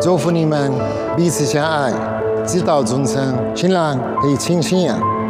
祝福你们彼此相爱，直到终生。新郎可以亲亲呀。